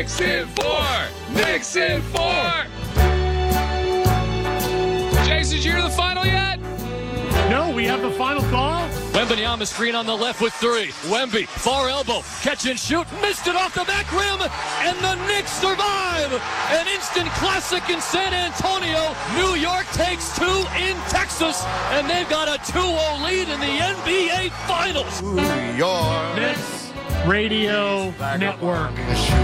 Knicks in 4. Knicks in 4. Jason, did you hear the final yet? No, we have the final call. Wembanyama screen on the left with 3. Wemby, far elbow, catch and shoot, missed it off the back rim, and the Knicks survive. An instant classic in San Antonio. New York takes 2 in Texas, and they've got a 2-0 lead in the NBA Finals. New York. Knicks Radio Network.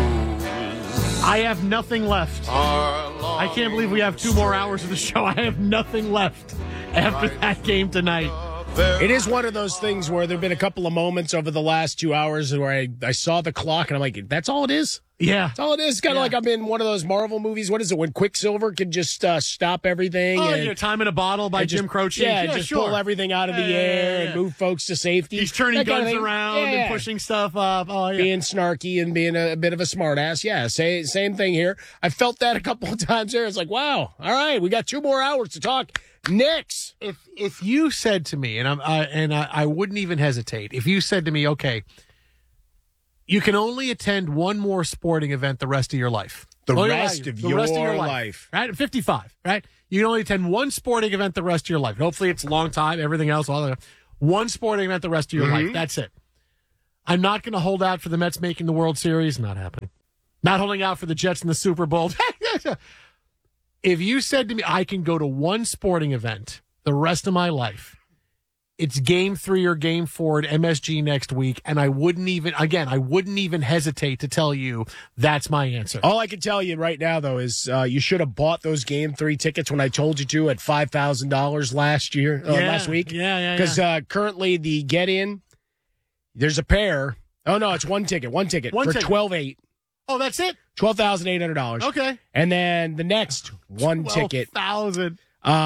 I have nothing left. I can't believe we have 2 more hours of the show. I have nothing left after that game tonight. It is one of those things where there have been a couple of moments over the last 2 hours where I saw the clock and I'm like, that's all it is? Yeah. That's all it is. It's kind of like I'm in one of those Marvel movies. What is it? When Quicksilver can just stop everything. Oh, and Time in a Bottle by Jim Croce. Yeah, just pull everything out of the air and move folks to safety. He's turning guns around and pushing stuff up. Oh, yeah. Being snarky and being a bit of a smartass. Yeah, same thing here. I felt that a couple of times there. It's like, wow, all right, we got 2 more hours to talk Knicks. If you said to me, and I wouldn't even hesitate, if you said to me, okay, you can only attend one more sporting event the rest of your life. The rest of your life. Right? 55, right? You can only attend one sporting event the rest of your life. Hopefully it's a long time, everything else, all that. One sporting event the rest of your life. That's it. I'm not going to hold out for the Mets making the World Series. Not happening. Not holding out for the Jets in the Super Bowl. If you said to me, I can go to one sporting event the rest of my life, it's Game 3 or Game 4 at MSG next week, and I wouldn't even hesitate to tell you that's my answer. All I can tell you right now, though, is you should have bought those Game 3 tickets when I told you to at $5,000 last week. Yeah. Because currently the get-in, there's a pair. Oh, no, it's one ticket for $12,800. Oh, that's it? $12,800. Okay. And then the next one ticket. $12,000.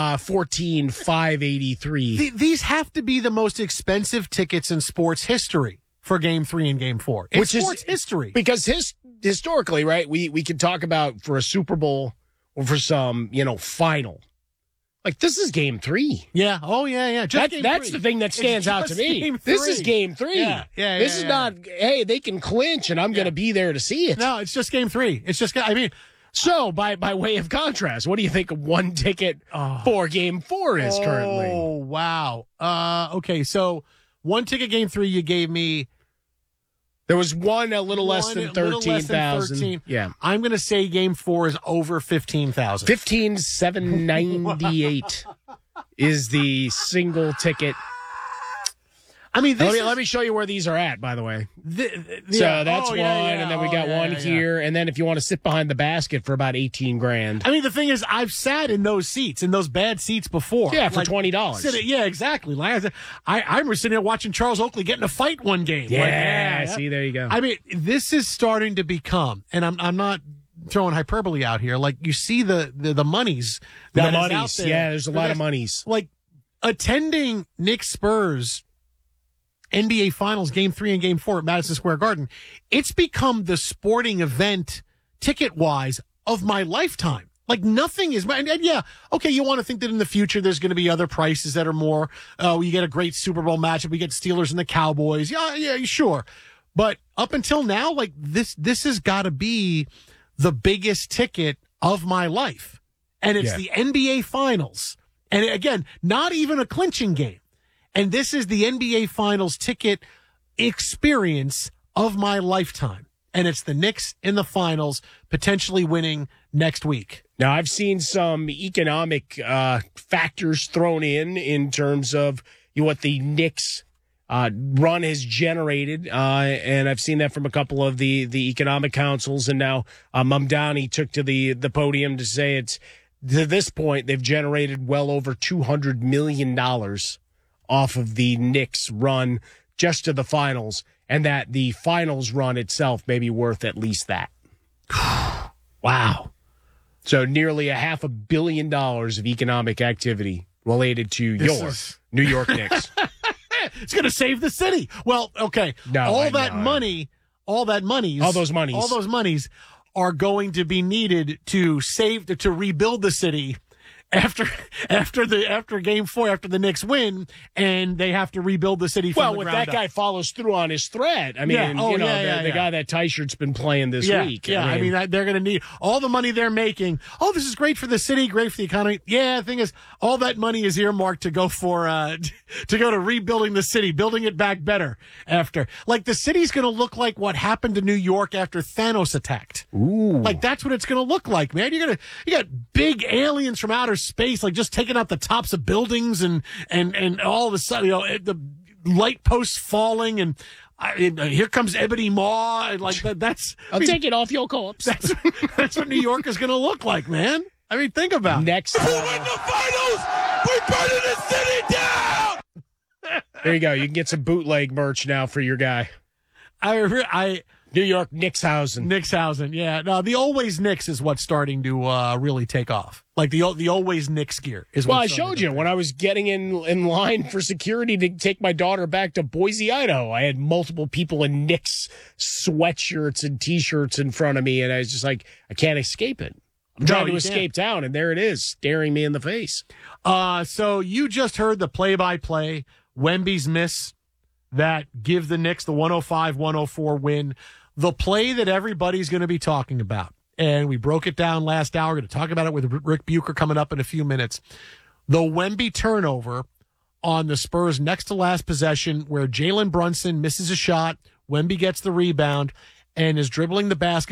$14,583. These have to be the most expensive tickets in sports history for Game 3 and Game 4. It's sports history. Because historically, right, we can talk about for a Super Bowl or for some, final. Like, this is Game 3. Yeah. Oh, yeah. That's the thing that stands out to me. This is Game 3. Yeah. This is not, hey, they can clinch and I'm going to be there to see it. No, it's just Game 3. It's just, So, by way of contrast, what do you think one ticket for Game 4 is currently? Oh, wow. Okay, so one ticket Game 3 you gave me. There was one a little less than 13,000. Yeah. I'm going to say Game 4 is over 15,000. 15,798 is the single ticket. Let me show you where these are at, by the way. So that's one, and then we got one here, and then if you want to sit behind the basket for about $18,000. The thing is, I've sat in those seats, in those bad seats before. Yeah, for $20. Yeah, exactly. I remember sitting there watching Charles Oakley get in a fight one game. Yeah, see, there you go. This is starting to become, and I'm not throwing hyperbole out here. Like, you see the monies that is out there. Yeah, there's a lot of monies. Like, attending Knicks Spurs NBA Finals Game 3 and Game 4 at Madison Square Garden, it's become the sporting event ticket-wise of my lifetime. Like, nothing is... And yeah, okay, you want to think that in the future there's going to be other prices that are more... you get a great Super Bowl matchup, we get Steelers and the Cowboys. Yeah, sure. But up until now, like, this has got to be the biggest ticket of my life. And it's the NBA Finals. And again, not even a clinching game. And this is the NBA Finals ticket experience of my lifetime. And it's the Knicks in the finals, potentially winning next week. Now, I've seen some economic factors thrown in terms of what the Knicks run has generated. And I've seen that from a couple of the economic councils. And now Mamdani took to the podium to say it's, to this point, they've generated well over $200 million off of the Knicks run just to the finals, and that the finals run itself may be worth at least that. Wow. So nearly $500 million of economic activity related to your New York Knicks. It's going to save the city. Well, okay. All those monies are going to be needed to rebuild the city after game 4, after the Knicks win, and they have to rebuild the city from Well, the when ground that up. guy follows through on his threat, I mean, the guy that Teichert's been playing this week. Yeah, I mean, they're going to need all the money they're making. Oh, this is great for the city, great for the economy. Yeah, the thing is, all that money is earmarked to go to rebuilding the city, building it back better after. Like, the city's going to look like what happened to New York after Thanos attacked. Ooh. Like, that's what it's going to look like, man. You got big aliens from outer space, like just taking out the tops of buildings and all of a sudden, the light posts falling and here comes Ebony Maw. And like that's, I'll take it off your corpse. That's what New York is going to look like, man. I mean, think about it. Next. Who win the finals? We're burning the city down! There you go. You can get some bootleg merch now for your guy. New York Knickshausen. Yeah. No, the Always Knicks is what's starting to really take off. Like the Always Knicks gear is. Well, I showed you when I was getting in line for security to take my daughter back to Boise, Idaho. I had multiple people in Knicks sweatshirts and T-shirts in front of me, and I was just like, I can't escape it. I'm trying to escape town, and there it is, staring me in the face. So you just heard the play-by-play, Wemby's miss that give the Knicks the 105-104 win, the play that everybody's going to be talking about. And we broke it down last hour. We're going to talk about it with Rick Bucher coming up in a few minutes. The Wemby turnover on the Spurs' next to last possession where Jalen Brunson misses a shot, Wemby gets the rebound, and is dribbling the basket